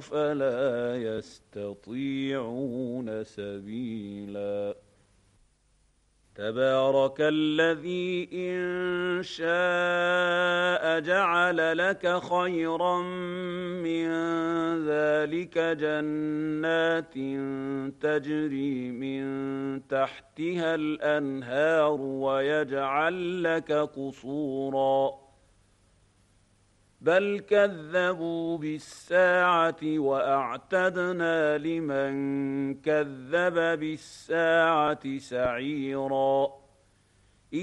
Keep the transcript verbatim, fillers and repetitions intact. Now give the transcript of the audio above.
فلا يستطيعون سبيلا. تبارك الذي إن شاء جعل لك خيرا من ذلك جنات تجري من تحتها الأنهار ويجعل لك قصورا، بل كذبوا بالساعة وأعتدنا لمن كذب بالساعة سعيرا.